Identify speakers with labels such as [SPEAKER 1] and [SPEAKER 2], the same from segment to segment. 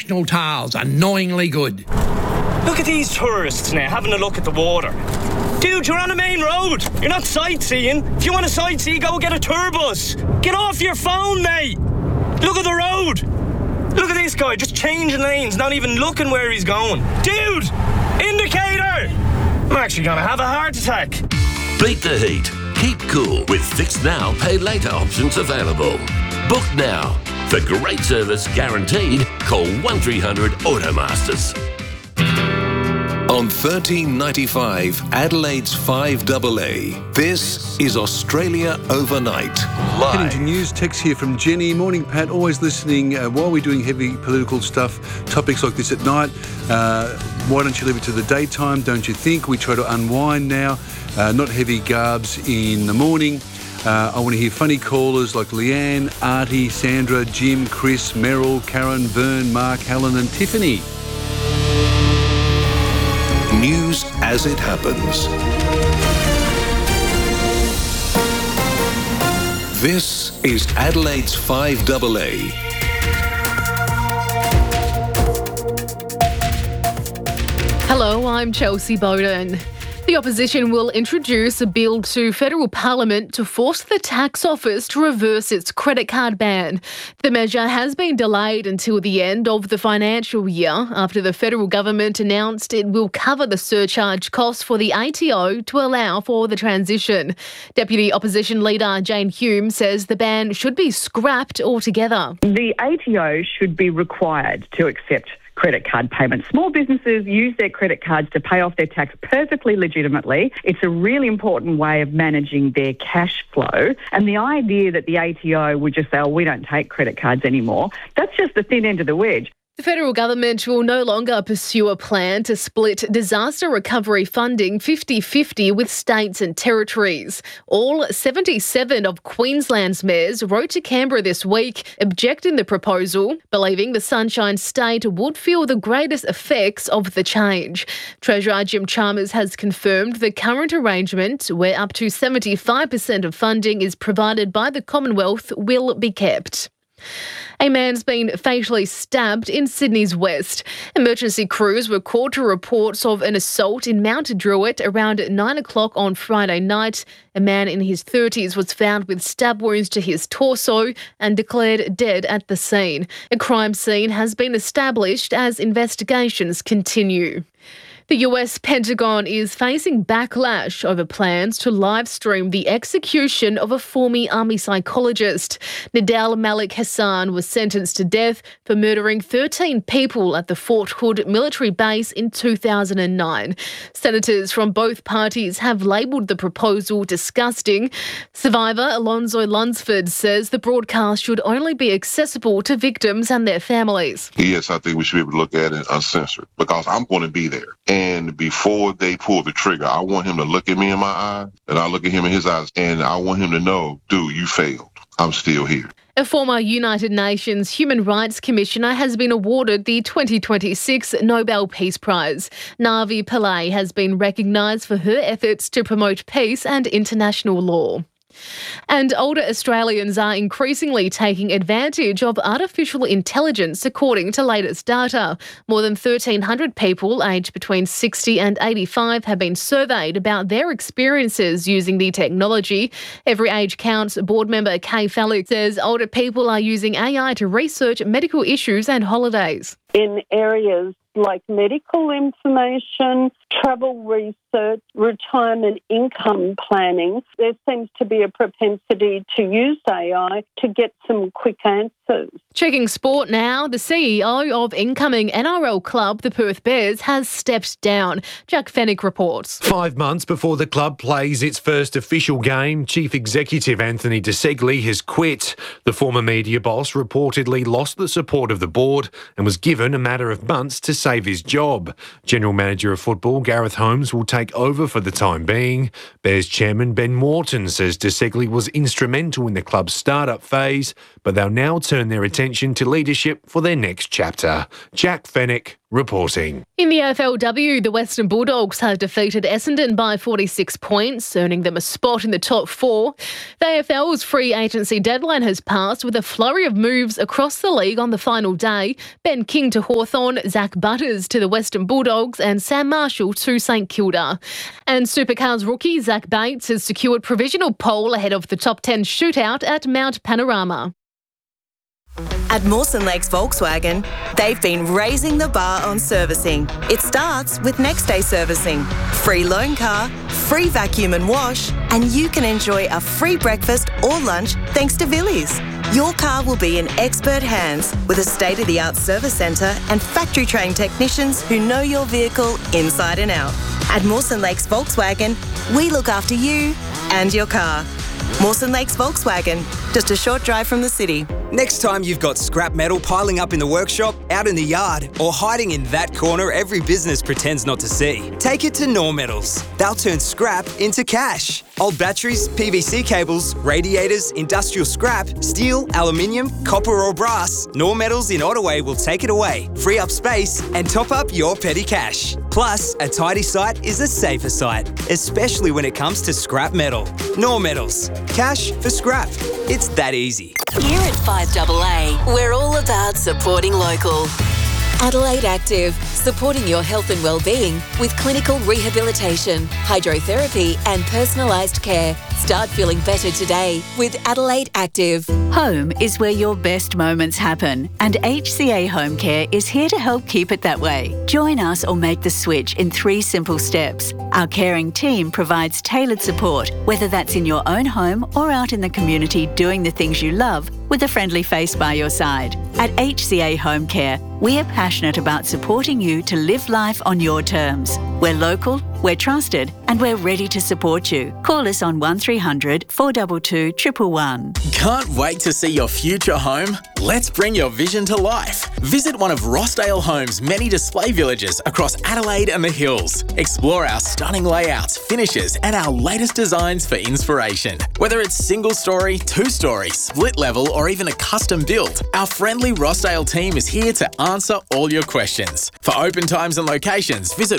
[SPEAKER 1] international tales are annoyingly good.
[SPEAKER 2] Look at these tourists now having a look at the water. Dude, you're on a main road. You're not sightseeing. If you want to sightsee, go get a tour bus. Get off your phone, mate. Look at the road. Look at this guy just changing lanes, not even looking where he's going. Dude, indicator. I'm actually going to have a heart attack.
[SPEAKER 3] Beat the heat. Keep cool with Fix Now, Pay Later options available. Book now. For great service guaranteed, call 1300 Automasters.
[SPEAKER 4] On 1395 Adelaide's 5AA, this is Australia Overnight. Live.
[SPEAKER 5] Heading to news, text here from Jenny. Morning, Pat. Always listening while we're doing heavy political stuff, topics like this at night. Why don't you leave it to the daytime, don't you think? We try to unwind now, not heavy garbs in the morning. I want to hear funny callers like Leanne, Artie, Sandra, Jim, Chris, Meryl, Karen, Vern, Mark, Helen and Tiffany.
[SPEAKER 4] News as it happens. This is Adelaide's 5AA.
[SPEAKER 6] Hello, I'm Chelsea Bowden. The opposition will introduce a bill to federal parliament to force the tax office to reverse its credit card ban. The measure has been delayed until the end of the financial year after the federal government announced it will cover the surcharge costs for the ATO to allow for the transition. Deputy Opposition Leader Jane Hume says the ban should be scrapped altogether.
[SPEAKER 7] The ATO should be required to accept credit card payments. Small businesses use their credit cards to pay off their tax perfectly legitimately. It's a really important way of managing their cash flow. And the idea that the ATO would just say, oh, we don't take credit cards anymore, that's just the thin end of the wedge.
[SPEAKER 6] The federal government will no longer pursue a plan to split disaster recovery funding 50-50 with states and territories. All 77 of Queensland's mayors wrote to Canberra this week objecting the proposal, believing the Sunshine State would feel the greatest effects of the change. Treasurer Jim Chalmers has confirmed the current arrangement, where up to 75% of funding is provided by the Commonwealth, will be kept. A man's been fatally stabbed in Sydney's west. Emergency crews were called to reports of an assault in Mount Druitt around 9 o'clock on Friday night. A man in his 30s was found with stab wounds to his torso and declared dead at the scene. A crime scene has been established as investigations continue. The US Pentagon is facing backlash over plans to live stream the execution of a former army psychologist. Nadal Malik Hassan was sentenced to death for murdering 13 people at the Fort Hood military base in 2009. Senators from both parties have labelled the proposal disgusting. Survivor Alonzo Lunsford says the broadcast should only be accessible to victims and their families.
[SPEAKER 8] Yes, I think we should be able to look at it uncensored because I'm going to be there. And before they pull the trigger, I want him to look at me in my eyes, and I look at him in his eyes, and I want him to know, dude, you failed. I'm still here.
[SPEAKER 6] A former United Nations Human Rights Commissioner has been awarded the 2026 Nobel Peace Prize. Navi Pillay has been recognised for her efforts to promote peace and international law. And older Australians are increasingly taking advantage of artificial intelligence, according to latest data. More than 1,300 people aged between 60 and 85 have been surveyed about their experiences using the technology. Every Age Counts board member Kay Felix says older people are using AI to research medical issues and holidays.
[SPEAKER 9] In areas like medical information, travel research, retirement income planning, there seems to be a propensity to use AI to get some quick answers.
[SPEAKER 6] Checking sport now, the CEO of incoming NRL club, the Perth Bears, has stepped down. Jack Fennick reports.
[SPEAKER 10] 5 months before the club plays its first official game, Chief Executive Anthony De Segli has quit. The former media boss reportedly lost the support of the board and was given a matter of months to save his job. General Manager of Football Gareth Holmes will take over for the time being. Bears chairman Ben Morton says De Segli was instrumental in the club's start-up phase, but they'll now turn their attention to leadership for their next chapter. Jack Fennick reporting.
[SPEAKER 6] In the AFLW, the Western Bulldogs have defeated Essendon by 46 points, earning them a spot in the top four. The AFL's free agency deadline has passed with a flurry of moves across the league on the final day. Ben King to Hawthorn, Zach Butters to the Western Bulldogs and Sam Marshall to St Kilda. And Supercars rookie Zach Bates has secured provisional pole ahead of the top 10 shootout at Mount Panorama.
[SPEAKER 11] At Mawson Lakes Volkswagen, they've been raising the bar on servicing. It starts with next day servicing, free loan car, free vacuum and wash, and you can enjoy a free breakfast or lunch thanks to Villiers. Your car will be in expert hands with a state-of-the-art service centre and factory-trained technicians who know your vehicle inside and out. At Mawson Lakes Volkswagen, we look after you and your car. Mawson Lakes Volkswagen, just a short drive from the city.
[SPEAKER 12] Next time you've got scrap metal piling up in the workshop, out in the yard, or hiding in that corner every business pretends not to see, take it to Nor Metals. They'll turn scrap into cash. Old batteries, PVC cables, radiators, industrial scrap, steel, aluminium, copper or brass, Nor Metals in Ottaway will take it away, free up space and top up your petty cash. Plus, a tidy site is a safer site, especially when it comes to scrap metal. Nor Metals. Cash for scrap. It's that easy.
[SPEAKER 13] Here at 5AA, we're all about supporting local. Adelaide Active, supporting your health and well-being with clinical rehabilitation, hydrotherapy and personalised care. Start feeling better today with Adelaide Active.
[SPEAKER 14] Home is where your best moments happen, and HCA Home Care is here to help keep it that way. Join us or make the switch in 3 simple steps. Our caring team provides tailored support, whether that's in your own home or out in the community doing the things you love with a friendly face by your side. At HCA Home Care, we are passionate about supporting you to live life on your terms. We're local, we're trusted, and we're ready to support you. Call us on 1300 422 111.
[SPEAKER 15] Can't wait to see your future home? Let's bring your vision to life. Visit one of Rossdale Homes' many display villages across Adelaide and the Hills. Explore our stunning layouts, finishes, and our latest designs for inspiration. Whether it's single-storey, 2-storey, split-level, or even a custom build, our friendly Rossdale team is here to answer all your questions. For open times and locations, visit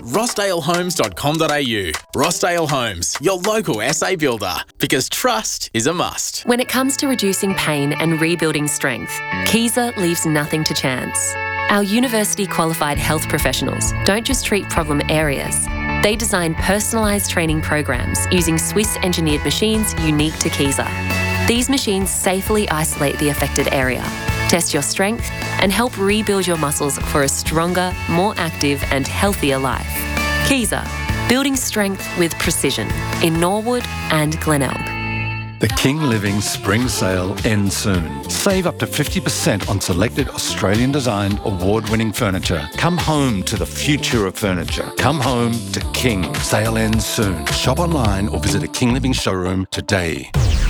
[SPEAKER 15] rossdalehomes.com.au. Rossdale Homes, your local SA builder, because trust is a must.
[SPEAKER 16] When it comes to reducing pain and rebuilding strength, Kaiser leaves nothing to chance. Our university-qualified health professionals don't just treat problem areas. They design personalised training programs using Swiss-engineered machines unique to Kaiser. These machines safely isolate the affected area, test your strength, and help rebuild your muscles for a stronger, more active and healthier life. Kaiser, building strength with precision in Norwood and Glenelg.
[SPEAKER 17] The King Living Spring Sale ends soon. Save up to 50% on selected Australian-designed, award-winning furniture. Come home to the future of furniture. Come home to King. Sale ends soon. Shop online or visit a King Living showroom today.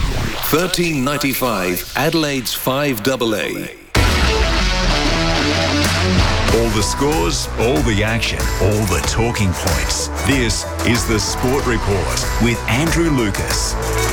[SPEAKER 4] 1395 Adelaide's 5AA.
[SPEAKER 18] All the scores, all the action, all the talking points. This is the Sport Report with Andrew Lucas.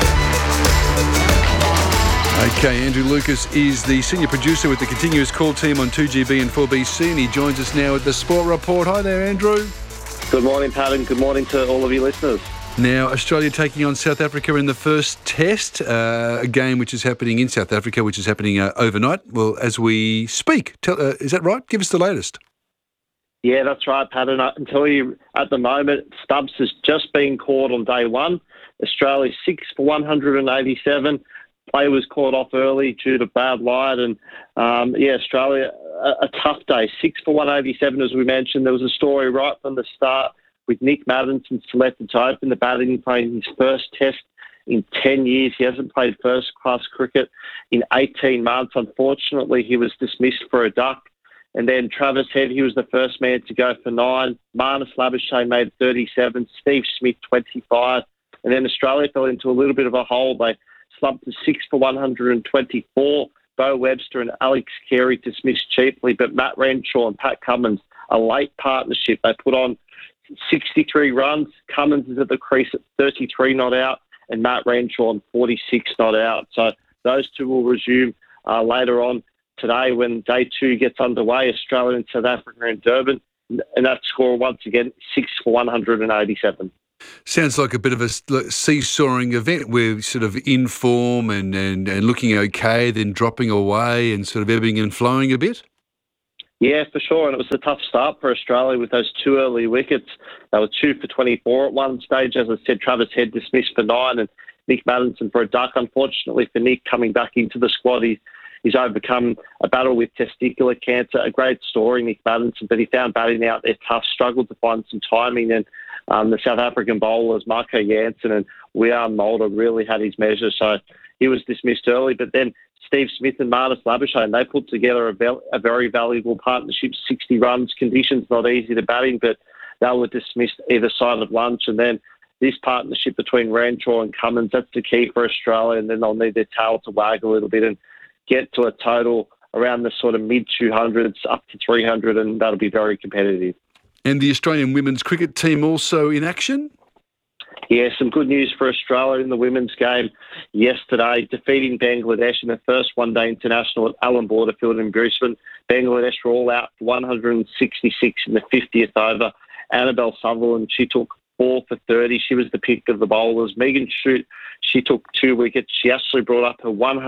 [SPEAKER 5] Okay, Andrew Lucas is the senior producer with the continuous call team on 2GB and 4BC, and he joins us now at the Sport Report. Hi there, Andrew.
[SPEAKER 19] Good morning, Pat, and good morning to all of your listeners.
[SPEAKER 5] Now, Australia taking on South Africa in the first test, a game which is happening in South Africa, which is happening overnight. Well, as we speak. Is that right? Give us the latest.
[SPEAKER 19] Yeah, that's right, Pat. And I can tell you at the moment, Stubbs has just been caught on day one. Australia 6 for 187. Play was caught off early due to bad light. And, Australia, a tough day. 6 for 187, as we mentioned. There was a story right from the start with Nick Maddinson selected to open the batting, playing his first test in 10 years. He hasn't played first-class cricket in 18 months. Unfortunately, he was dismissed for a duck. And then Travis Head, he was the first man to go for 9. Marnus Labuschagne made 37. Steve Smith, 25. And then Australia fell into a little bit of a hole. They slumped to 6 for 124. Bo Webster and Alex Carey dismissed cheaply. But Matt Renshaw and Pat Cummins, a late partnership. They put on 63 runs. Cummins is at the crease at 33 not out, and Matt Renshaw on 46 not out. So those two will resume later on today when day 2 gets underway, Australia and South Africa in Durban. And that score, once again, 6 for 187.
[SPEAKER 5] Sounds like a bit of a seesawing event where sort of in form and looking okay, then dropping away and sort of ebbing and flowing a bit.
[SPEAKER 19] Yeah, for sure. And it was a tough start for Australia with those 2 early wickets. They were 2 for 24 at one stage. As I said, Travis Head dismissed for 9 and Nick Maddinson for a duck. Unfortunately for Nick, coming back into the squad, he's overcome a battle with testicular cancer. A great story, Nick Maddinson, but he found batting out there tough, struggled to find some timing, and the South African bowlers, Marco Jansen and Wiaan Mulder, really had his measure. So he was dismissed early, but then Steve Smith and Marnus Labuschagne, they put together a very valuable partnership, 60 runs, conditions not easy to bat in, but they were dismissed either side of lunch. And then this partnership between Renshaw and Cummins, that's the key for Australia, and then they'll need their tail to wag a little bit and get to a total around the sort of mid-200s up to 300, and that'll be very competitive.
[SPEAKER 5] And the Australian women's cricket team also in action?
[SPEAKER 19] Yeah, some good news for Australia in the women's game yesterday, defeating Bangladesh in the first one-day international at Allan Border Field in Brisbane. Bangladesh were all out for 166 in the 50th over. Annabelle Sutherland, she took 4 for 30. She was the pick of the bowlers. Megan Shute, she took 2 wickets. She actually brought up her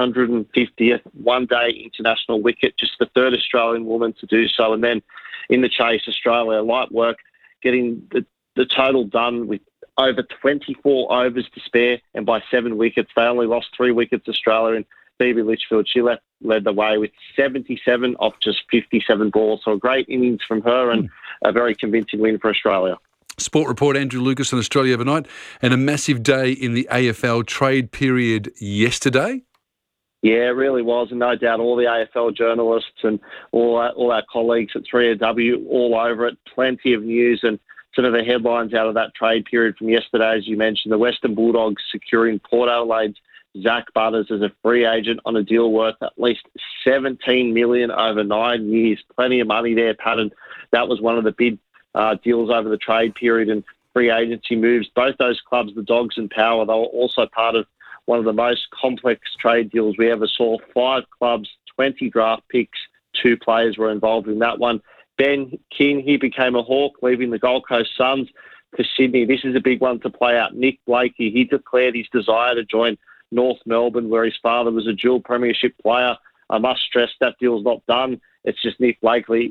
[SPEAKER 19] 150th one-day international wicket, just the 3rd Australian woman to do so. And then in the chase, Australia, light work, getting the total done with over 24 overs to spare and by 7 wickets. They only lost 3 wickets, Australia, and Phoebe Litchfield, she led the way with 77 off just 57 balls. So a great innings from her and a very convincing win for Australia.
[SPEAKER 5] Sport report, Andrew Lucas on Australia Overnight, and a massive day in the AFL trade period yesterday.
[SPEAKER 19] Yeah, it really was, and no doubt all the AFL journalists and all our colleagues at 3AW all over it. Plenty of news and sort of the headlines out of that trade period from yesterday, as you mentioned, the Western Bulldogs securing Port Adelaide's Zach Butters as a free agent on a deal worth at least $17 million over 9 years. Plenty of money there, Pat, and that was one of the big deals over the trade period and free agency moves. Both those clubs, the Dogs and Power, they were also part of one of the most complex trade deals we ever saw. 5 clubs, 20 draft picks, 2 players were involved in that one. Ben King, he became a Hawk, leaving the Gold Coast Suns for Sydney. This is a big one to play out. Nick Blakey, he declared his desire to join North Melbourne, where his father was a dual premiership player. I must stress that deal's not done. It's just Nick Blakey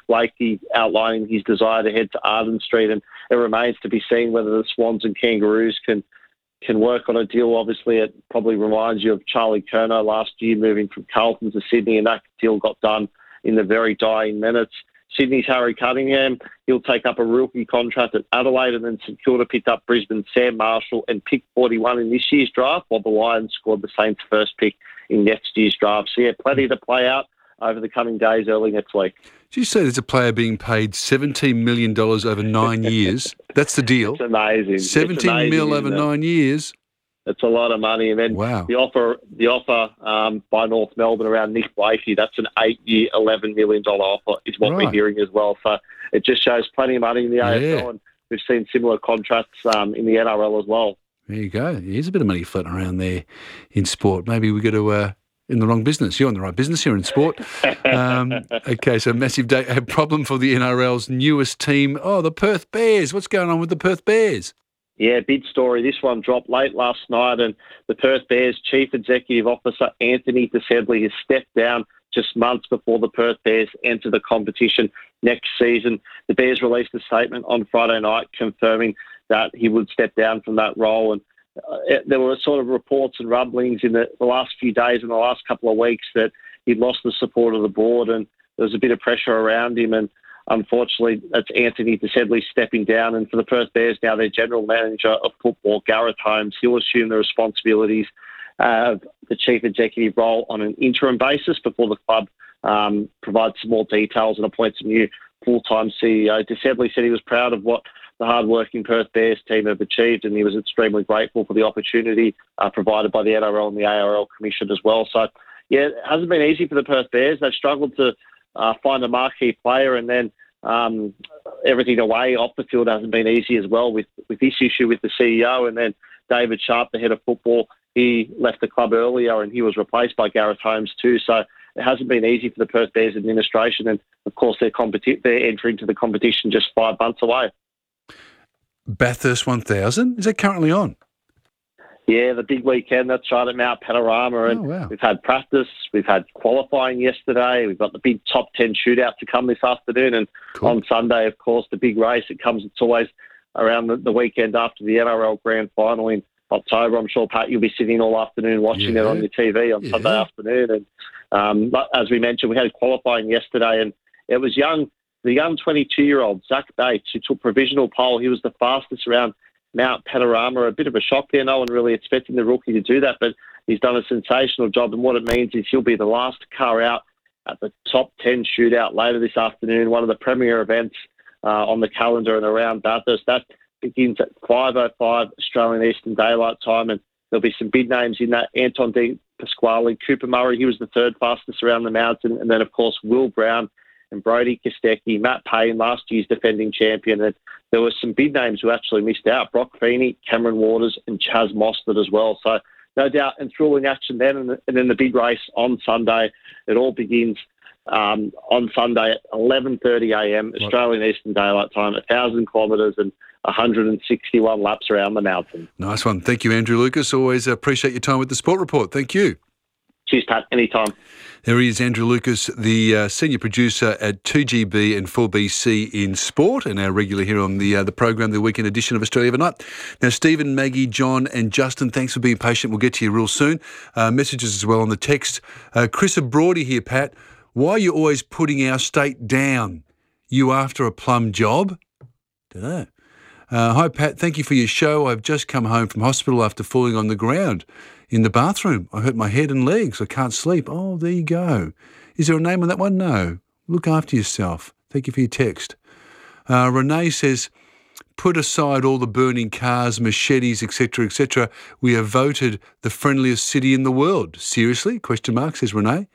[SPEAKER 19] outlining his desire to head to Arden Street, and it remains to be seen whether the Swans and Kangaroos can work on a deal. Obviously, it probably reminds you of Charlie Curnow last year moving from Carlton to Sydney, and that deal got done in the very dying minutes. Sydney's Harry Cunningham, he'll take up a rookie contract at Adelaide, and then St Kilda picked up Brisbane's Sam Marshall and picked 41 in this year's draft, while the Lions scored the Saints' first pick in next year's draft. So, yeah, plenty to play out over the coming days early next week.
[SPEAKER 5] Did you say there's a player being paid $17 million over 9 years? That's the deal?
[SPEAKER 19] It's amazing.
[SPEAKER 5] 17 mil over 9 years?
[SPEAKER 19] It's a lot of money. And then the offer by North Melbourne around Nick Blakey, that's an 8-year, $11 million offer is what we're hearing as well. So it just shows plenty of money in the AFL, and we've seen similar contracts in the NRL as well.
[SPEAKER 5] There you go. There's a bit of money floating around there in sport. Maybe we got to... in the wrong business. You're in the right business. You're in sport. Okay, so massive day. A problem for the NRL's newest team. Oh, the Perth Bears. What's going on with the Perth Bears?
[SPEAKER 19] Yeah, big story. This one dropped late last night, and the Perth Bears Chief Executive Officer Anthony DeSedley has stepped down just months before the Perth Bears enter the competition next season. The Bears released a statement on Friday night confirming that he would step down from that role, and there were sort of reports and rumblings in the last few days and the last couple of weeks that he'd lost the support of the board, and there was a bit of pressure around him. And unfortunately, that's Anthony DeSedley stepping down. And for the Perth Bears now, their general manager of football, Gareth Holmes, he'll assume the responsibilities of the chief executive role on an interim basis before the club provides some more details and appoints a new full-time CEO. DeSedley said he was proud of what the hard-working Perth Bears team have achieved, and he was extremely grateful for the opportunity provided by the NRL and the ARL Commission as well. So, yeah, it hasn't been easy for the Perth Bears. They've struggled to find a marquee player, and then everything away off the field hasn't been easy as well with this issue with the CEO, and then David Sharp, the head of football. he left the club earlier and he was replaced by Gareth Holmes too. So it hasn't been easy for the Perth Bears administration. And, of course, they're entering to the competition just 5 months away.
[SPEAKER 5] Bathurst 1000? Is that currently on?
[SPEAKER 19] Yeah, the big weekend, that's right, at Mount Panorama. And We've had practice, we've had qualifying yesterday, we've got the big top 10 shootout to come this afternoon. And on Sunday, of course, the big race. It's always around the weekend after the NRL Grand Final in October. I'm sure, Pat, you'll be sitting all afternoon watching it on your TV on Sunday afternoon. And but as we mentioned, we had qualifying yesterday, and it was the young 22-year-old, Zach Bates, who took provisional pole. He was the fastest around Mount Panorama. A bit of a shock there. No one really expecting the rookie to do that, but he's done a sensational job. And what it means is he'll be the last car out at the top 10 shootout later this afternoon, one of the premier events on the calendar and around Bathurst. That begins at 5:05 Australian Eastern Daylight Time, and there'll be some big names in that. Anton De Pasquale, Cooper Murray, he was the third fastest around the mountain, and then, of course, Will Brown and Brody Kostecki, Matt Payne, last year's defending champion. And there were some big names who actually missed out, Brock Feeney, Cameron Waters and Chaz Mostert as well. So no doubt enthralling action then, and then the big race on Sunday. It all begins on Sunday at 11:30am Australian Eastern Daylight Time, 1,000 kilometres and 161 laps around the mountain.
[SPEAKER 5] Nice one. Thank you, Andrew Lucas. Always appreciate your time with the Sport Report. Thank you.
[SPEAKER 19] Cheers, Pat. Anytime.
[SPEAKER 5] There he is, Andrew Lucas, the senior producer at 2GB and 4BC in Sport, and our regular here on the program, the weekend edition of Australia Overnight. Now, Stephen, Maggie, John and Justin, thanks for being patient. We'll get to you real soon. Messages as well on the text. Chris Brody here, Pat. Why are you always putting our state down? You after a plum job? Dunno. Hi, Pat. Thank you for your show. I've just come home from hospital after falling on the ground in the bathroom. I hurt my head and legs. I can't sleep. Oh, there you go. Is there a name on that one? No. Look after yourself. Thank you for your text. Renee says, put aside all the burning cars, machetes, etc., etc. We have voted the friendliest city in the world. Seriously? ? Says Renee.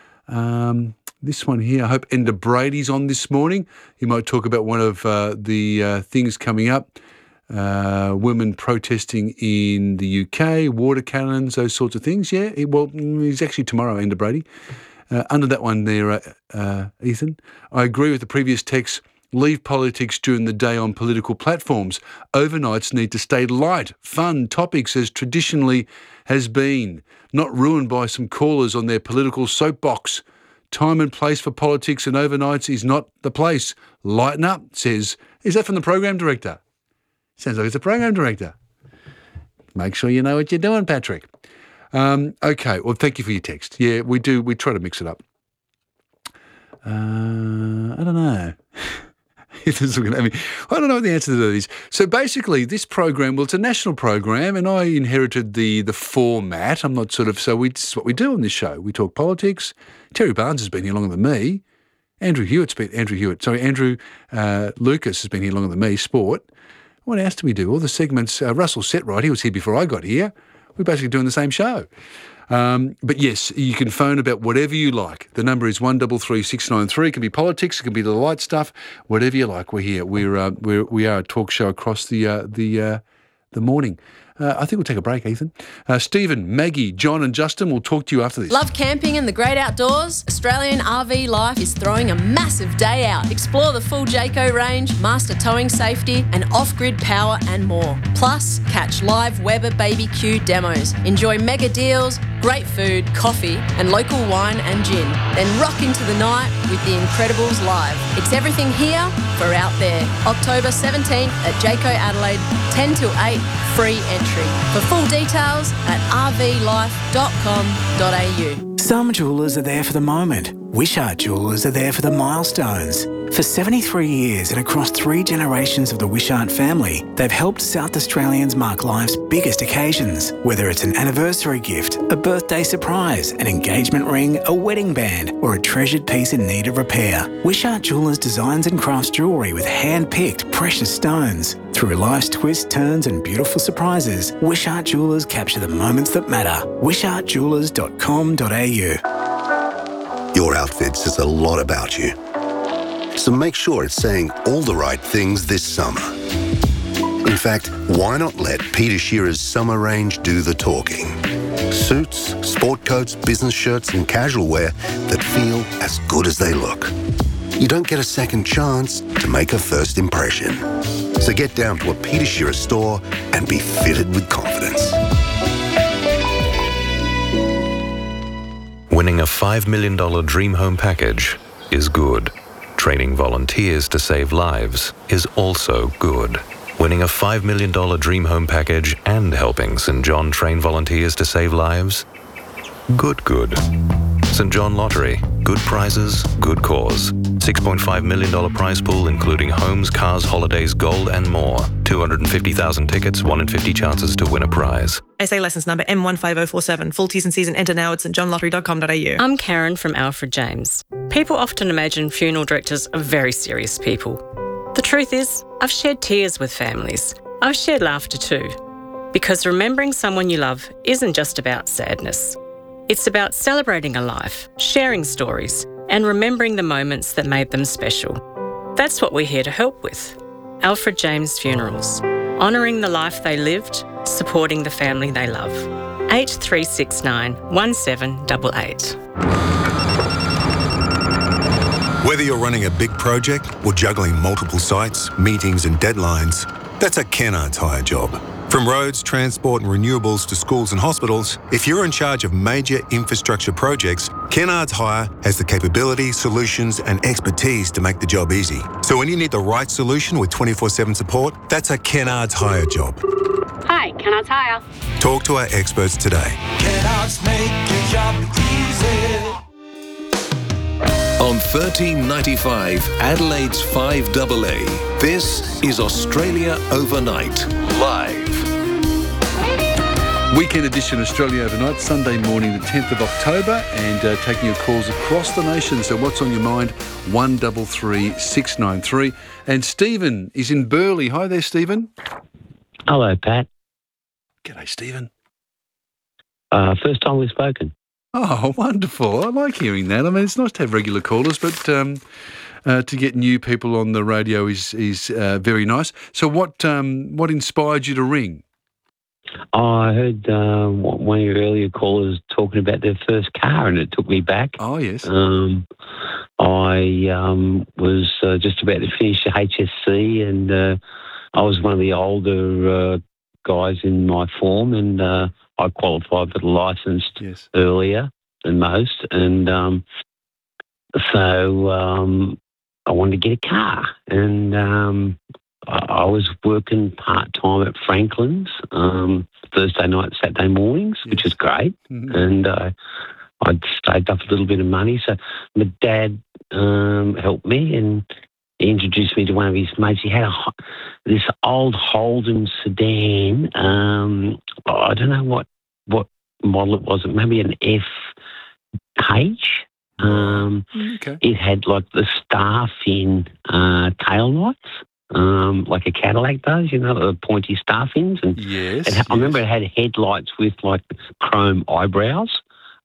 [SPEAKER 5] This one here, I hope Enda Brady's on this morning. He might talk about one of the things coming up. Women protesting in the UK, water cannons, those sorts of things. Yeah, he's actually tomorrow, Enda Brady. Under that one there, Ethan, I agree with the previous text. Leave politics during the day on political platforms. Overnights need to stay light, fun topics as traditionally has been, not ruined by some callers on their political soapbox. Time and place for politics and overnights is not the place. Lighten up, says. Is that from the program director? Sounds like it's a program director. Make sure you know what you're doing, Patrick. Okay, well, thank you for your text. Yeah, we do. We try to mix it up. I don't know. Ethan's looking at me. I don't know what the answer to that is. So basically, this program, well, it's a national program, and I inherited the format. I'm not this is what we do on this show. We talk politics. Terry Barnes has been here longer than me. Andrew Lucas has been here longer than me, sport. What else do we do? All the segments, Russell Setright, he was here before I got here. We're basically doing the same show. But yes, you can phone about whatever you like. The number is 133693. It can be politics, it can be the light stuff, whatever you like. We're here. We are a talk show across the morning. I think we'll take a break, Ethan. Stephen, Maggie, John and Justin will talk to you after this.
[SPEAKER 20] Love camping and the great outdoors? Australian RV Life is throwing a massive day out. Explore the full Jayco range, master towing safety and off-grid power and more. Plus, catch live Weber BBQ demos. Enjoy mega deals, great food, coffee and local wine and gin. Then rock into the night with the Incredibles live. It's everything here for out there. October 17th at Jayco Adelaide, 10 till 8, free entry. For full details at rvlife.com.au.
[SPEAKER 21] Some jewellers are there for the moment. Wishart Jewellers are there for the milestones. For 73 years and across 3 generations of the Wishart family, they've helped South Australians mark life's biggest occasions. Whether it's an anniversary gift, a birthday surprise, an engagement ring, a wedding band, or a treasured piece in need of repair, Wishart Jewellers designs and crafts jewellery with hand-picked precious stones. Through life's twists, turns and beautiful surprises, Wishart Jewellers capture the moments that matter. wishartjewellers.com.au.
[SPEAKER 22] Your outfit says a lot about you. So make sure it's saying all the right things this summer. In fact, why not let Peter Shearer's summer range do the talking? Suits, sport coats, business shirts and casual wear that feel as good as they look. You don't get a second chance to make a first impression. So get down to a Peter Shearer store and be fitted with confidence.
[SPEAKER 1] Winning a $5 million dream home package is good. Training volunteers to save lives is also good. Winning a $5 million dream home package and helping St John train volunteers to save lives? Good. St John Lottery. Good prizes, good cause. $6.5 million prize pool including homes, cars, holidays, gold and more. 250,000 tickets, 1 in 50 chances to win a prize.
[SPEAKER 2] SA licence number M15047. Full T's and C's and enter now at stjohnlottery.com.au.
[SPEAKER 23] I'm Karen from Alfred James. People often imagine funeral directors are very serious people. The truth is, I've shared tears with families. I've shared laughter too. Because remembering someone you love isn't just about sadness. It's about celebrating a life, sharing stories, and remembering the moments that made them special. That's what we're here to help with. Alfred James Funerals. Honouring the life they lived, supporting the family they love. 8369 1788.
[SPEAKER 22] Whether you're running a big project or juggling multiple sites, meetings and deadlines, that's a Kennards Hire job. From roads, transport and renewables to schools and hospitals, if you're in charge of major infrastructure projects, Kennards Hire has the capability, solutions and expertise to make the job easy. So when you need the right solution with 24/7 support, that's a Kennards Hire job.
[SPEAKER 24] Hi, Kennards Hire.
[SPEAKER 22] Talk to our experts today.
[SPEAKER 18] Kennards make your job easy.
[SPEAKER 4] On 1395 Adelaide's 5AA, this is Australia Overnight, live.
[SPEAKER 5] Weekend edition Australia Overnight, Sunday morning the 10th of October, and taking your calls across the nation. So what's on your mind? 133 693. And Stephen is in Burleigh. Hi there, Stephen.
[SPEAKER 25] Hello, Pat.
[SPEAKER 5] G'day, Stephen.
[SPEAKER 25] First time we've spoken.
[SPEAKER 5] Oh, wonderful. I like hearing that. I mean, it's nice to have regular callers, but to get new people on the radio is very nice. So what inspired you to ring?
[SPEAKER 25] I heard one of your earlier callers talking about their first car, and it took me back.
[SPEAKER 5] Oh, yes.
[SPEAKER 25] I was just about to finish the HSC, and I was one of the older guys in my form, and I qualified for the licence earlier than most, and so I wanted to get a car, and I was working part-time at Franklin's Thursday night, Saturday mornings, which is great, and I'd saved up a little bit of money, so my dad helped me, and he introduced me to one of his mates. He had this old Holden sedan. I don't know what model it was. Maybe an FH. It had like the star-fin tail lights, like a Cadillac does, the pointy star-fins. And I remember it had headlights with like chrome eyebrows.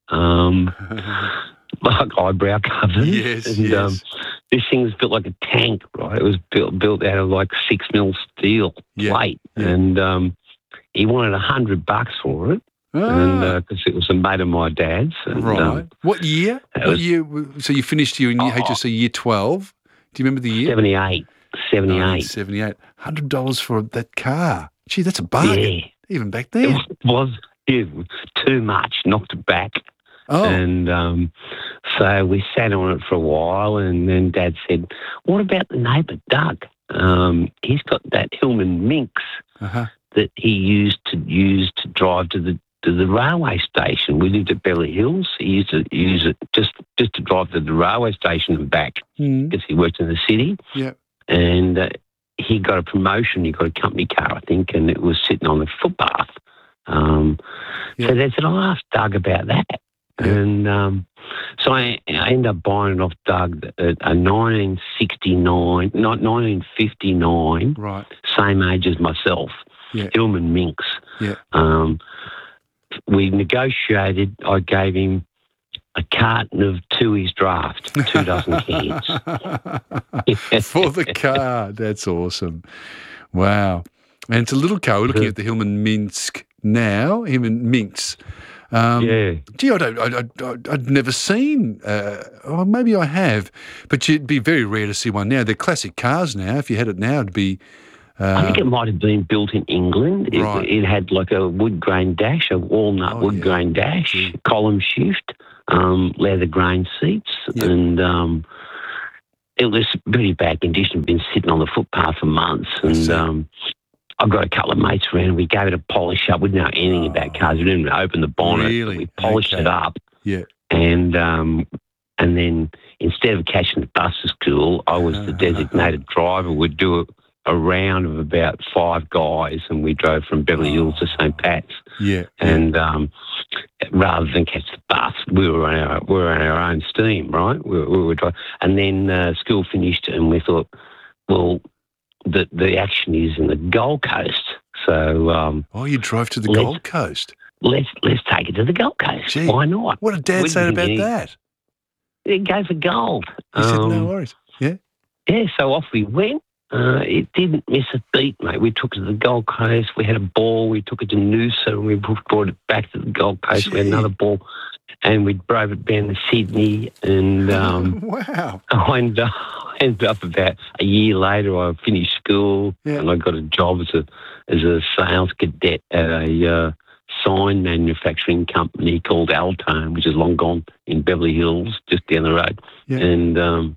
[SPEAKER 25] Like eyebrow covers. This thing was built like a tank, right? It was built out of like 6 mil steel plate, and he wanted $100 for it, and because it was a mate of my dad's. And,
[SPEAKER 5] right. What year? What year? So you finished your HSC year 12. Do you remember the year?
[SPEAKER 25] 78.
[SPEAKER 5] 78. $100 for that car. Gee, that's a bargain.
[SPEAKER 25] Yeah.
[SPEAKER 5] Even back then.
[SPEAKER 25] It was too much, knocked it back.
[SPEAKER 5] Oh.
[SPEAKER 25] And so we sat on it for a while, and then Dad said, what about the neighbour, Doug? He's got that Hillman Minx that he used to drive to the railway station. We lived at Belly Hills. He used to use it just to drive to the railway station and back because he worked in the city.
[SPEAKER 5] Yeah.
[SPEAKER 25] And he got a promotion. He got a company car, I think, and it was sitting on the footpath. So Dad said, I'll ask Doug about that. And so I ended up buying it off Doug at a 1959,
[SPEAKER 5] right,
[SPEAKER 25] same age as myself, Hillman Minx.
[SPEAKER 5] Yeah.
[SPEAKER 25] We negotiated. I gave him a carton of Tooheys Draft, 2 dozen cans.
[SPEAKER 5] For the car. That's awesome. Wow. And it's a little car. We're looking at the Hillman Minsk now, Hillman Minx. Gee, I'd never seen, or maybe I have, but it'd be very rare to see one now. They're classic cars now. If you had it now, it'd be...
[SPEAKER 25] I think it might have been built in England.
[SPEAKER 5] Right.
[SPEAKER 25] It had like a wood grain dash, a walnut wood grain dash, column shift, leather grain seats, and it was pretty bad condition. Been sitting on the footpath for months, and I've got a couple of mates around. We gave it a polish up. We didn't know anything about cars. We didn't even open the bonnet.
[SPEAKER 5] Really?
[SPEAKER 25] We polished it up.
[SPEAKER 5] Yeah.
[SPEAKER 25] And then instead of catching the bus to school, I was the designated driver. We'd do a round of about 5 guys, and we drove from Beverly Hills to St. Pat's.
[SPEAKER 5] Yeah.
[SPEAKER 25] And rather than catch the bus, we were on our own steam, right? We were driving. And then school finished, and we thought, well, the action is in the Gold Coast. So
[SPEAKER 5] you drove to the Gold Coast.
[SPEAKER 25] Let's take it to the Gold Coast.
[SPEAKER 5] Gee,
[SPEAKER 25] why not?
[SPEAKER 5] What did Dad say about that?
[SPEAKER 25] Go for gold.
[SPEAKER 5] He said no worries. Yeah.
[SPEAKER 25] Yeah. So off we went. It didn't miss a beat, mate. We took it to the Gold Coast. We had a ball. We took it to Noosa, and we brought it back to the Gold Coast. We had another ball, and we drove it down to Sydney. And
[SPEAKER 5] wow!
[SPEAKER 25] I ended up about a year later. I finished school, and I got a job as a sales cadet at a sign manufacturing company called Altone, which is long gone, in Beverly Hills, just down the road. Yeah. And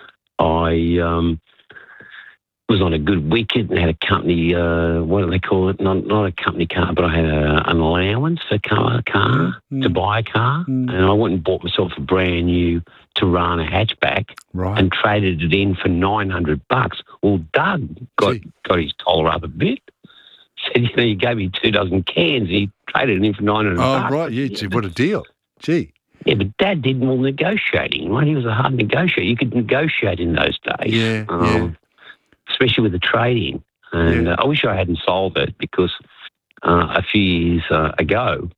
[SPEAKER 25] I was on a good wicket and had a company, what do they call it? Not a company car, but I had an allowance for a car to buy a car. And I went and bought myself a brand new Tirana hatchback and traded it in for $900. Well, Doug got his collar up a bit. Said, you gave me 2 dozen cans. He traded it in for $900.
[SPEAKER 5] Oh, right. Yeah, gee, what a deal. Gee.
[SPEAKER 25] Yeah, but Dad did more negotiating, right? He was a hard negotiator. You could negotiate in those days.
[SPEAKER 5] Yeah,
[SPEAKER 25] especially with the trading. And I wish I hadn't sold it, because a few years ago,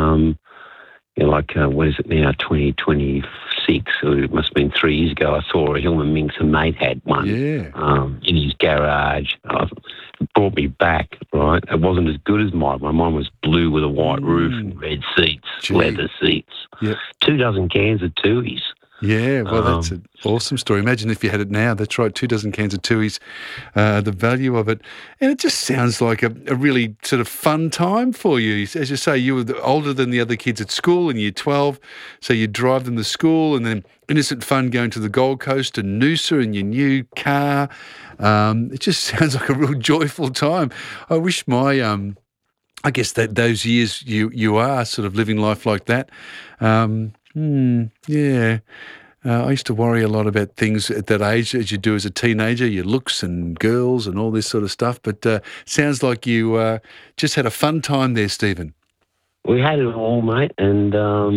[SPEAKER 25] what is it now, 2026, or it must have been 3 years ago, I saw a Hillman Minx, a mate had one in his garage. It brought me back, right? It wasn't as good as mine. Mine was blue with a white roof and red seats, leather seats.
[SPEAKER 5] Yep.
[SPEAKER 25] 2 dozen cans of Tooheys.
[SPEAKER 5] Yeah, well, that's an awesome story. Imagine if you had it now. That's right, 2 dozen cans of Tooheys, the value of it. And it just sounds like a really sort of fun time for you. As you say, you were older than the other kids at school in year 12, so you drive them to school, and then innocent fun going to the Gold Coast and Noosa in your new car. It just sounds like a real joyful time. I wish my... I guess that those years you are sort of living life like that. I used to worry a lot about things at that age, as you do as a teenager, your looks and girls and all this sort of stuff. But sounds like you just had a fun time there, Stephen.
[SPEAKER 25] We had it all, mate. And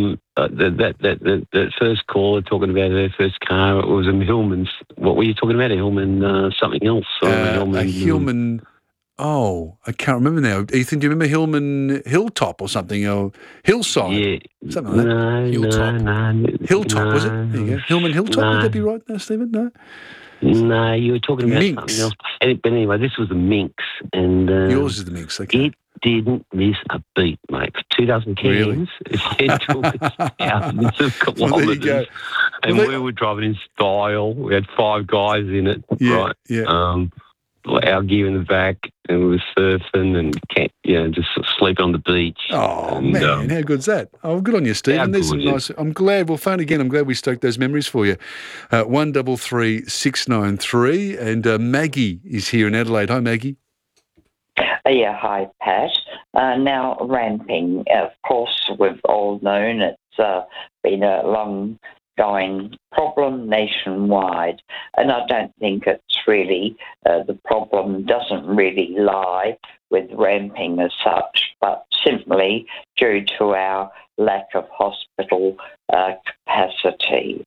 [SPEAKER 25] that first caller talking about her first car, it was a Hillman's. What were you talking about? A Hillman something else?
[SPEAKER 5] A Hillman... Oh, I can't remember now. Ethan, do you remember Hillman Hilltop or something? Or Hillside?
[SPEAKER 25] Yeah.
[SPEAKER 5] Something like that. Hilltop, was it? There you go. Hillman Hilltop, would that be right now, Stephen? No?
[SPEAKER 25] No, you were talking about something else. But anyway, this was the Minx. And
[SPEAKER 5] yours is the Minx, okay.
[SPEAKER 25] It didn't miss a beat, mate. For 2 dozen cans,
[SPEAKER 5] really?
[SPEAKER 25] It took thousands of kilometres.
[SPEAKER 5] Well, there you go.
[SPEAKER 25] And we were driving in style. We had 5 guys in it, right?
[SPEAKER 5] Yeah.
[SPEAKER 25] Our gear in the back, and we were surfing and just sleeping on the beach.
[SPEAKER 5] Oh, man, how good's that? Oh, good on you, Stephen. There's some nice. I'm glad. Well, phone again. I'm glad we stoked those memories for you. 133 693, and Maggie is here in Adelaide. Hi, Maggie.
[SPEAKER 3] Yeah, hi, Pat. Now, ramping, of course, we've all known it's been a long-going problem nationwide, and I don't think it's really, the problem doesn't really lie with ramping as such, but simply due to our lack of hospital capacity.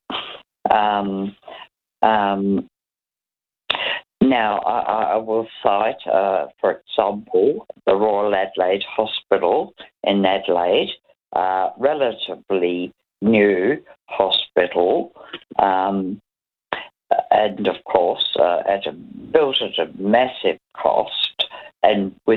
[SPEAKER 3] Now, I will cite, for example, the Royal Adelaide Hospital in Adelaide, relatively new hospital, and of course, built at a massive cost and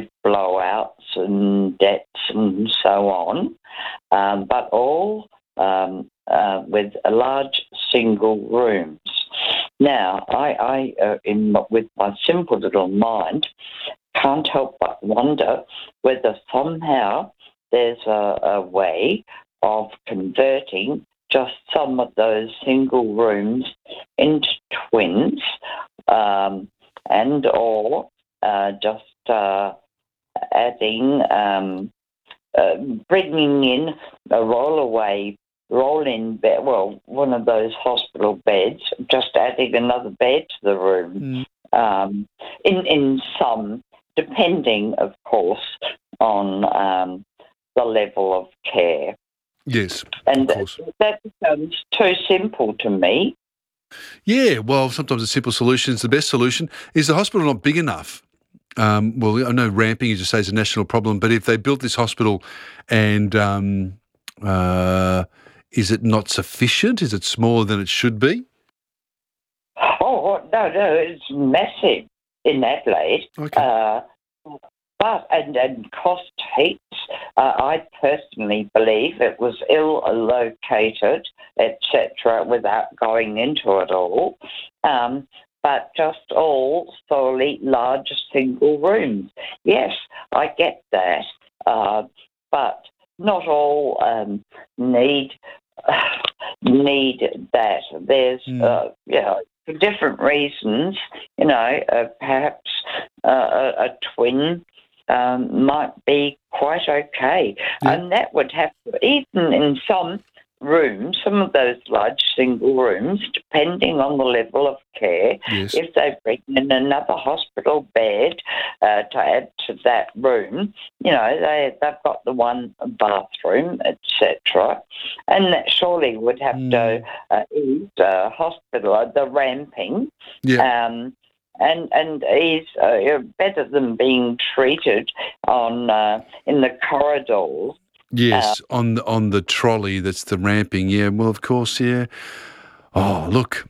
[SPEAKER 3] large single rooms. Now, I with my simple little mind, can't help but wonder whether somehow there's a way of converting just some of those single rooms into twins, and or just adding, bringing in a roll-in bed, one of those hospital beds, just adding another bed to the room. In some, depending, of course, on the level of care.
[SPEAKER 5] Yes,
[SPEAKER 3] and
[SPEAKER 5] of course.
[SPEAKER 3] That sounds too simple to me.
[SPEAKER 5] Yeah, well, sometimes a simple solution is the best solution. Is the hospital not big enough? Well, I know ramping, as you say, is a national problem, but if they built this hospital and is it not sufficient? Is it smaller than it should be?
[SPEAKER 3] Oh, no, it's massive in Adelaide.
[SPEAKER 5] Okay.
[SPEAKER 3] But and cost heaps. I personally believe it was ill located, etc., without going into it all. But just all solely large single rooms. Yes, I get that. But not all need that. There's for different reasons. Perhaps a twin might be quite okay, and that would have to, even in some rooms, some of those large single rooms, depending on the level of care, if they bring in another hospital bed to add to that room, they've got the one bathroom, etc., and that surely would have to ease hospital, the ramping, and is better than being treated on in the corridors.
[SPEAKER 5] Yes, on the trolley, that's the ramping. Yeah, well, of course, yeah. Oh, look,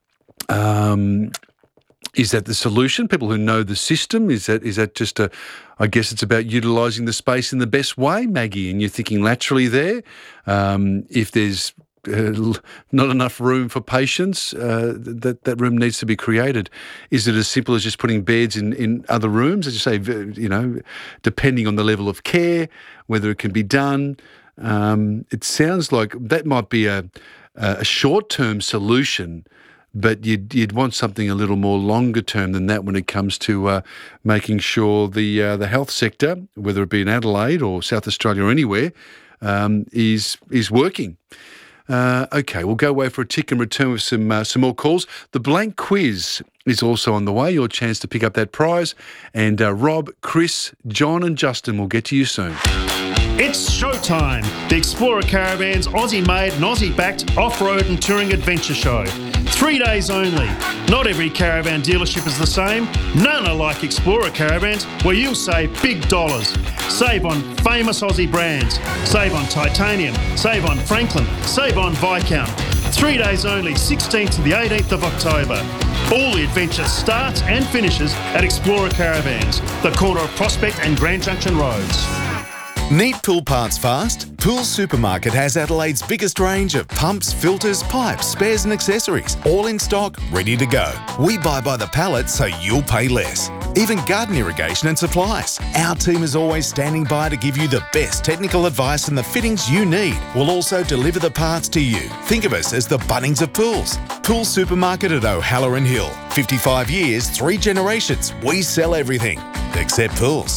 [SPEAKER 5] is that the solution? People who know the system, is that just I guess it's about utilising the space in the best way, Maggie, and you're thinking laterally there. If there's not enough room for patients, that room needs to be created. Is it as simple as just putting beds in other rooms, as you say, depending on the level of care, whether it can be done? It sounds like that might be a short-term solution, but you'd want something a little more longer term than that when it comes to making sure the health sector, whether it be in Adelaide or South Australia or anywhere, is working. Okay, we'll go away for a tick and return with some more calls. The blank quiz is also on the way, your chance to pick up that prize. And Rob, Chris, John and Justin will get to you soon.
[SPEAKER 6] It's showtime. The Explorer Caravans Aussie-made and Aussie-backed off-road and touring adventure show. 3 days only. Not every caravan dealership is the same. None are like Explorer Caravans, where you'll save big dollars. Save on famous Aussie brands. Save on Titanium. Save on Franklin. Save on Viscount. 3 days only, 16th to the 18th of October. All the adventure starts and finishes at Explorer Caravans, the corner of Prospect and Grand Junction Roads.
[SPEAKER 7] Need pool parts fast? Pool Supermarket has Adelaide's biggest range of pumps, filters, pipes, spares and accessories, all in stock, ready to go. We buy by the pallet so you'll pay less. Even garden irrigation and supplies. Our team is always standing by to give you the best technical advice and the fittings you need. We'll also deliver the parts to you. Think of us as the Bunnings of pools. Pool Supermarket at O'Halloran Hill. 55 years, 3 generations. We sell everything except pools.